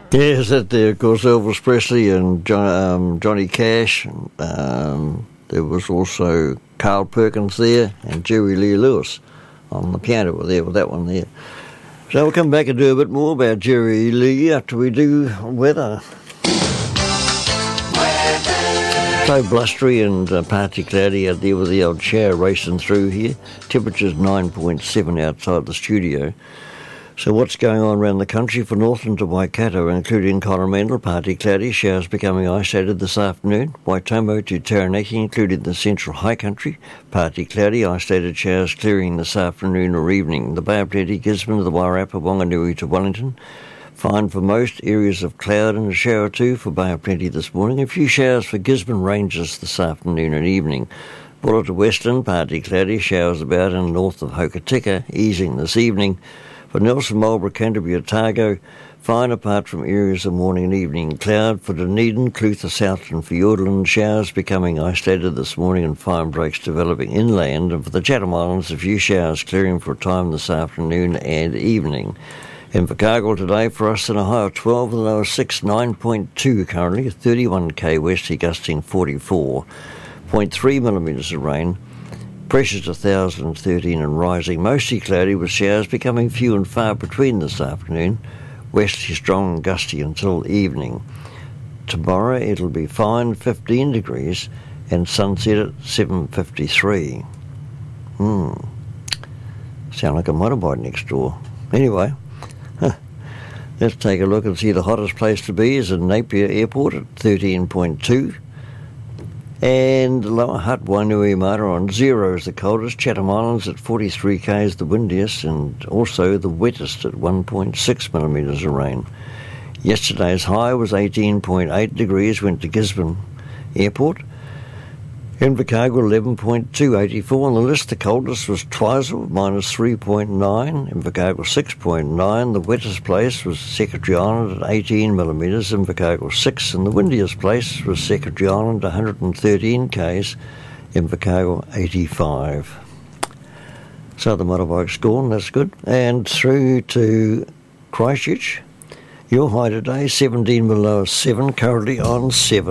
Yes, that there, of course, Elvis Presley and Johnny Cash. There was also Carl Perkins there and Jerry Lee Lewis on the piano there with that one there. So we'll come back and do a bit more about Jerry Lee after we do weather. So blustery and partly cloudy out there with the old shower racing through here. Temperature's 9.7 outside the studio. So what's going on around the country for Northland to Waikato, including Coromandel, partly cloudy, showers becoming isolated this afternoon. Waitomo to Taranaki, including the central high country, partly cloudy, isolated showers clearing this afternoon or evening. The Bay of Plenty, Gisborne to the Wairarapa, Wanganui to Wellington. Fine for most areas of cloud and a shower or two for Bay of Plenty this morning. A few showers for Gisborne Ranges this afternoon and evening. Buller to Western, partly cloudy, showers about and north of Hokitika, easing this evening. For Nelson, Marlborough, Canterbury, Otago, fine apart from areas of morning and evening. Cloud for Dunedin, Clutha, South and Fiordland, showers becoming isolated this morning and fine breaks developing inland. And for the Chatham Islands, a few showers clearing for a time this afternoon and evening. Invercargill today for us in a high of 12 and a low of 6, 9.2 currently, 31k westerly gusting 44.3 millimetres of rain. Pressure's 1,013 and rising, mostly cloudy with showers becoming few and far between this afternoon. Westerly strong and gusty until evening. Tomorrow it'll be fine, 15 degrees, and sunset at 7:53. Sound like a motorbike next door. Anyway, let's take a look and see the hottest place to be is in Napier Airport at 13.2. And Lower Hutt, Wainuiomata on 0 is the coldest. Chatham Islands at 43k is the windiest, and also the wettest at 1.6 millimetres of rain. Yesterday's high was 18.8 degrees, went to Gisborne Airport. Invercargill 11.2, 84 on the list. The coldest was Twizel, minus 3.9. Invercargill 6.9. The wettest place was Secretary Island at 18 millimetres. Invercargill 6. And the windiest place was Secretary Island, 113 k's. Invercargill 85. So the motorbike's gone, that's good. And through to Christchurch. Your high today, 17 below 7, currently on 7.